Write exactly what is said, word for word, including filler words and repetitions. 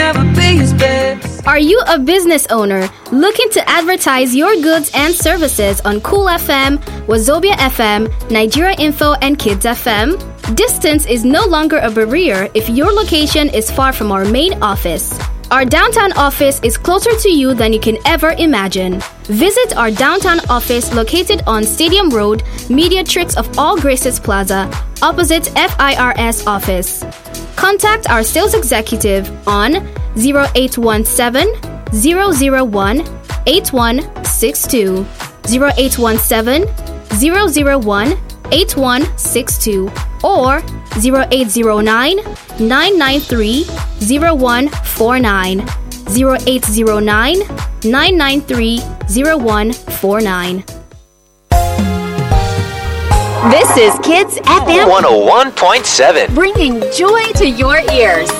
never be his best. Are you a business owner looking to advertise your goods and services on Cool F M, Wazobia F M, Nigeria Info, and Kids F M? Distance is no longer a barrier if your location is far from our main office. Our downtown office is closer to you than you can ever imagine. Visit our downtown office located on Stadium Road, Mediatrix of All Graces Plaza, opposite F I R S office. Contact our sales executive on zero eight one seven, zero zero one, eight one six two, zero eight one seven, zero zero one, eight one six two, or zero eight zero nine, nine nine three, zero one four nine, zero eight zero nine, nine nine three, zero one four nine. This is Kids F M one oh one point seven. bringing joy to your ears.